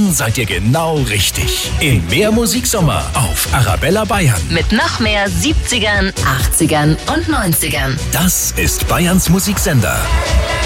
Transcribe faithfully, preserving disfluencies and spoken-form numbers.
dann seid ihr genau richtig. In Mehr Musiksommer auf Arabella Bayern. Mit noch mehr siebzigern, achtzigern und neunzigern. Das ist Bayerns Musiksender.